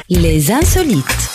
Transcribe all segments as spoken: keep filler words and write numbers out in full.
Les insolites.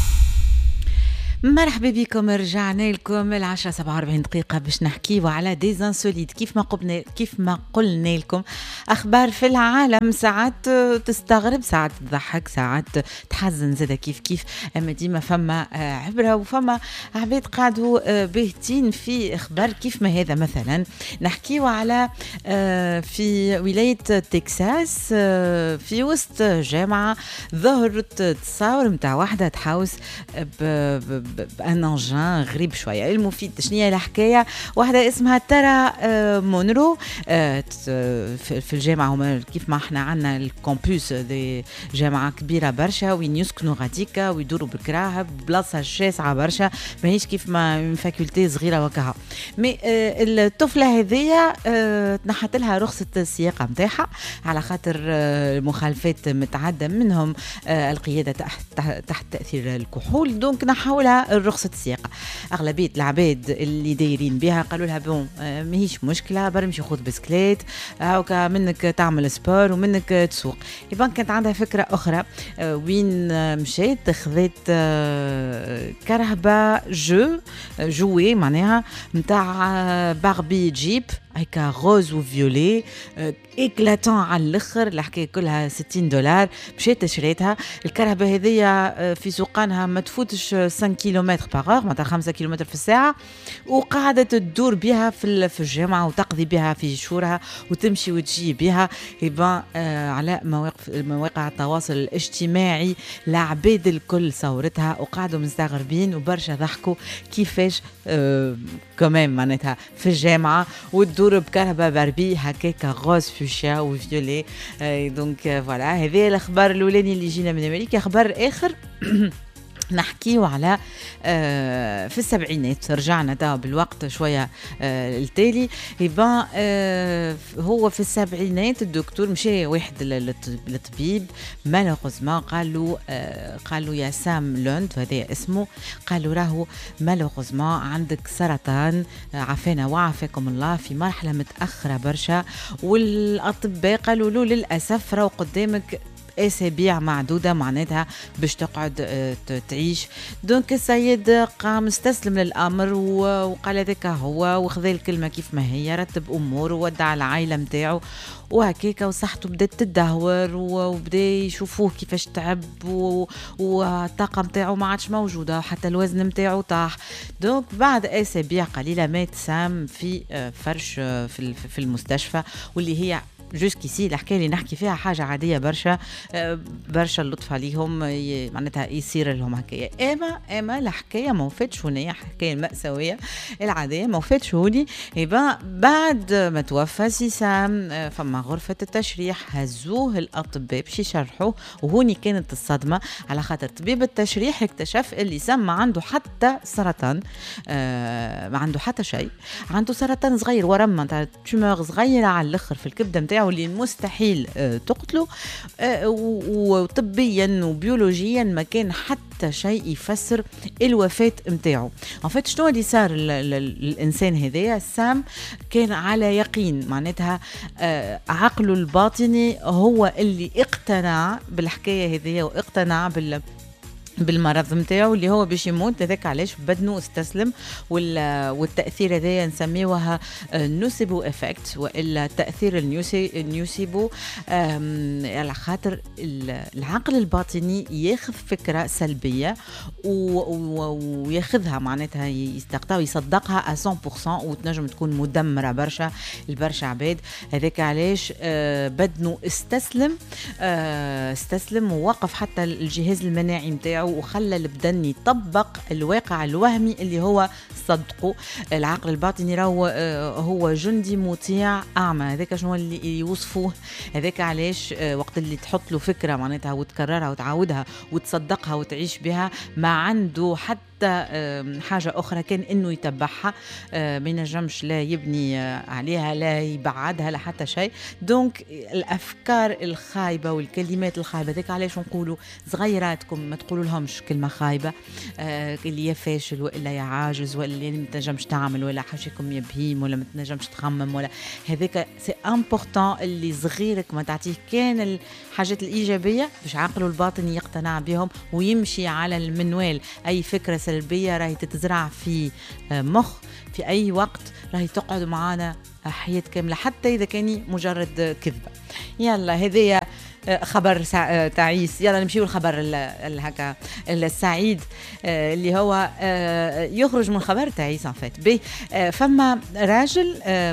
مرحبا بكم، رجعنا لكم العشرة سبعة وأربعين دقيقة باش نحكيو على ديزانسوليت. كيف ما قلنا كيف ما قلنا لكم أخبار في العالم، ساعات تستغرب، ساعات تضحك، ساعات تحزن زادا كيف كيف، أما ديما فما عبرة وفما عباد قاعدوا باهتين في أخبار كيف ما هذا. مثلا نحكيو على في ولاية تكساس في وسط جامعة ظهرت تصاور متاع واحدة تحاوس ب بان انجان غريب شويه. المفيد شنو الحكايه؟ واحده اسمها ترى مونرو في الجامعه، هما كيف ما احنا عندنا الكامبوس دي جامعه كبيره برشا وين يسكنوا غاديكا ويدوروا بالكراهب، بلاصه شاسعه برشا، ماهيش كيف ما فاكولتي صغيره وكها. مي الطفله هذيا تنحت لها رخصه السياقه نتاعها على خاطر المخالفات متعدده، منهم القياده تحت تحت تاثير الكحول. دونك نحاولها الرخصة السياقة. أغلبية العباد اللي دايرين بها قالوا لها بون ماهيش مشكلة، برمشي خذ بسكليت هاوكا، منك تعمل سبور ومنك تسوق. يبقى كانت عندها فكرة أخرى، وين مشيت خذيت كرهبة جو جوي معناها متاع باربي جيب هيكا روز وفيولي إكلاتون على الآخر. الحكاية كلها ستين دولار. مشيت شريتها الكرهبة هذيا في سوقانها ما تفوتش خمسة كيلومتر باغ، معناتها خمسة كيلومتر في الساعة، وقاعدة تدور بها في في الجامعة وتقضي بها في شهورها وتمشي وتجي بها. يبقى آه على مواقع مواقع التواصل الاجتماعي العباد الكل صورتها وقعدوا مستغربين وبرشا ضحكوا كيفاش آه كمان معناتها في الجامعة وتدور بكرهبة باربي هكاكا غوز فوشيا وفيولي. آه دونك آه فوالا، هذه الأخبار الأولانية اللي جينا من أمريكا. أخبار آخر نحكيو على آه في السبعينات، رجعنا دا بالوقت شوية آه التالي. يبقى آه هو في السبعينات الدكتور مشي واحد للطبيب مالوغوزما، قالوا آه قالوا يا سام لوند هذا اسمه، قالوا راهو مالوغوزما عندك سرطان، آه عافانا وعافاكم الله، في مرحلة متأخرة برشا، والأطباء قالوا له للأسف راهو قدامك أسابيع معدودة معناتها باش تقعد تعيش. دونك السيد قام استسلم للأمر وقال هذاك هو، وخذ الكلمة كيف ما هي، رتب أمور وودع العائلة متاعه وهكيكا، وصحته بدأت تدهور وبدأ يشوفوه كيفاش تعب والطاقة متاعه ما عادش موجودة، حتى الوزن متاعه طاح. دونك بعد أسابيع قليلة مات سام في فرش في المستشفى، واللي هي جوسكيسي الحكايه اللي نحكي فيها حاجه عاديه برشا برشا اللطف عليهم، معناتها يصير لهم حكايه. اما اما الحكايه ما وفتش هنا، حكايه المأساويه العاديه ما وفتش هوني. يبقى بعد ما توفى سي سام فما غرفه التشريح، هزوه الاطباء باش يشرحوه، وهوني كانت الصدمه على خاطر طبيب التشريح اكتشف اللي سام ما عنده حتى سرطان، آه ما عنده حتى شيء، عنده سرطان صغير ورم تاع تومور صغيره على الاخر في الكبده متاعه اللي مستحيل تقتله، وطبيا وبيولوجيا ما كان حتى شيء يفسر الوفاة متاعه. ان فيت شنو اللي صار للإنسان هذايا؟ سام كان على يقين، معناتها عقله الباطني هو اللي اقتنع بالحكاية هذيا واقتنع بال بالمرض متاعه اللي هو باش يموت. لذلك علاش بدنه استسلم، والتأثير هذا نسميوها نوسيبو افكت، والا التأثير النيوسيبو على خاطر العقل الباطني ياخذ فكرة سلبية وياخذها معناتها يستقطع ويصدقها مية بالمية، وتنجم تكون مدمرة برشا البرشا عباد. هذاك علاش بدنه استسلم استسلم ووقف حتى الجهاز المناعي متاعه، وخلى البدن يطبق الواقع الوهمي اللي هو صدقه. العقل الباطني راهو هو جندي مطيع أعمى، هذاك شنو اللي يوصفوه. هذاك علاش وقت اللي تحط له فكرة معناتها وتكررها وتعاودها وتصدقها وتعيش بها، ما عنده حتى حتى حاجة أخرى كان إنه يتبعها، ما ينجمش لا يبني عليها لا يبعدها لا حتى شيء. دونك الأفكار الخايبة والكلمات الخايبة ذيك علاش نقولوا صغيراتكم ما تقولوا لهمش كلمة خايبة، آه اللي يا فاشل وإلا يا عاجز ولا اللي ما تنجمش تعمل ولا حاشيكم يا بهيم ولا ما تنجمش تخمم ولا هذاك. سي امبورطون اللي صغيرك ما تعطيه كان الحاجات الإيجابية باش عقله الباطني يقتنع بهم ويمشي على المنوال. أي فكرة سلبية راهي تتزرع في مخ في أي وقت راهي تقعد معانا حياة كاملة حتى إذا كان مجرد كذبة. يلا هذه خبر تعيس. يلا نمشيو الخبر هكا السعيد اللي هو يخرج من خبر تعيس ان فيت. بي فما راجل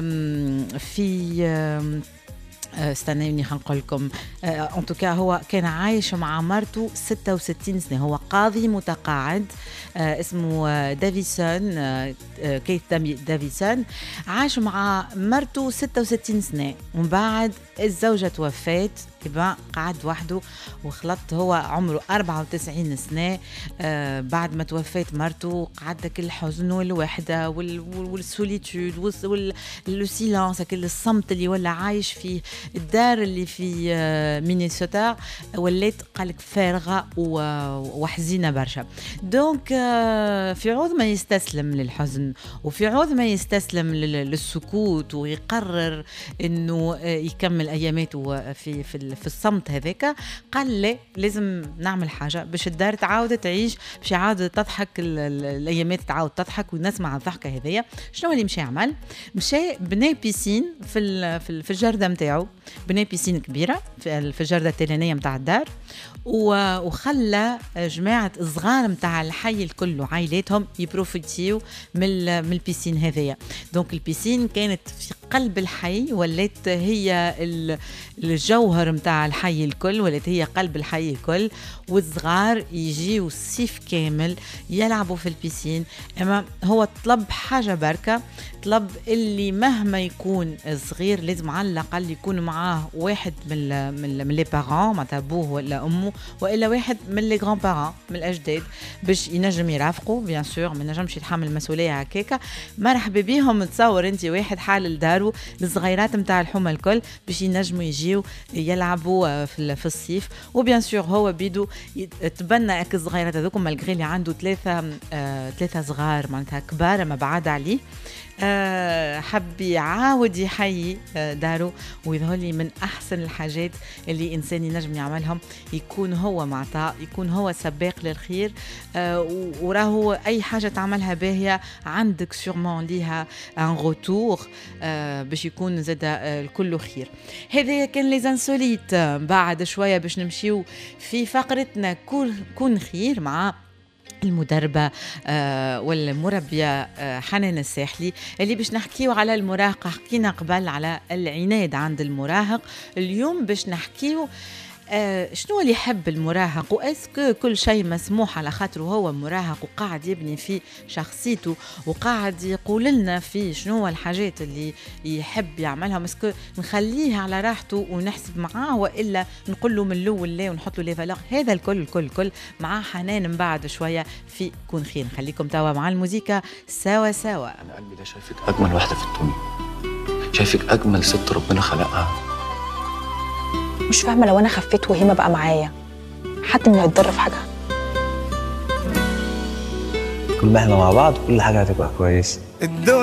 في استنوني خنقول لكم ان توكا هو كان عايش مع مرته ستة وستين سنة. هو قاضي متقاعد اسمه دافيسون، كيث دافيسون. عاش مع مرته ستة وستين سنة ومن بعد الزوجة توفت يبقى قعد وحده وخلط. هو عمره أربعة وتسعين سنة. آه بعد ما توفيت مرته قعد كل الحزن والوحدة والسوليتود والسيلانس، كل الصمت اللي ولا عايش فيه. الدار اللي في آه مينيسوتا وليت قالك فارغة وحزينة برشا. دونك آه في عوض ما يستسلم للحزن وفي عوض ما يستسلم للسكوت ويقرر انه آه يكمل اياماته في في في الصمت هذاك، قال لي لازم نعمل حاجه باش الدار تعاود تعيش، باش عاود تضحك الايامات تعاود تضحك ونسمع الضحكه هذيا. شنو اللي مشى يعمل؟ مشى بنى بيسين في في الجردة نتاعو، بنى بيسين كبيره في الجردة التلانيه نتاع الدار، وخلى جماعه صغار نتاع الحي الكل وعائلاتهم يبروفيتيو من من البيسين هذيا. دونك البيسين كانت في قلب الحي، ولات هي الجوهر متاع الحي الكل، ولات هي قلب الحي الكل. والصغار يجيوا الصيف كامل يلعبوا في البيسين. اما هو طلب حاجه بركه، طلب اللي مهما يكون صغير لازم على الاقل يكون معاه واحد من من لي بارون معناتها ابوه ولا امه، والا واحد من لي غران بارون من الاجداد باش ينجم يرافقوا. بيان سور ما نجمش يتحمل المسؤوليه هكاكا. مرحبا بيهم. تصور انت واحد حال لدارو الصغيرات نتاع الحومه الكل باش ينجموا يجيو يلعبوا في في الصيف. وبيان سور هو بيدو تبنى هكا الصغيرات هذوك مالغري اللي عنده ثلاثه آه ثلاثه صغار معناتها كبار ما بعاد عليه. أه حب يعاود يحيي دارو، ويظهر لي من أحسن الحاجات اللي إنسان ينجم يعملهم يكون هو معطاء، يكون هو سباق للخير. أه وراهو أي حاجة تعملها باهية عندك سيرمون ليها ان روتور أه باش يكون زاد الكل خير. هذا كان لي انسوليت. بعد شوية باش نمشيو في فقرتنا كون خير مع المدربة آه والمربية آه حنان الساحلي، اللي باش نحكيو على المراهقة. حكينا قبل على العناد عند المراهق، اليوم باش نحكيو آه شنو اللي يحب المراهق، واسكو كل شيء مسموح على خاطر هو مراهق وقاعد يبني في شخصيته وقاعد يقول لنا في شنو الحاجات اللي يحب يعملها. اسكو نخليه على راحته ونحسب معاه والا نقول له من الاول لا ونحط له لي فالور. هذا الكل الكل الكل مع حنان من بعد شويه في كون خير. خليكم توا مع الموسيقى سوا سوا. انا قلبي ده شايفك اجمل واحده في الدنيا، شايفك اجمل ست ربنا خلقها. مش فاهمة لو أنا خفيت وهي ما بقى معايا حد منه هيتضر في حاجة؟ كل ما احنا مع بعض كل حاجة هتبقى كويسة.